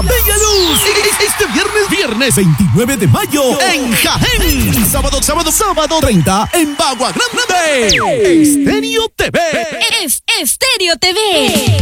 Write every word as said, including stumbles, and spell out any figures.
Mega Luz. Este viernes, viernes veintinueve de mayo en Jaén. Sábado, sábado, sábado treinta en Bagua Grande. Estéreo T V. Es Estéreo T V.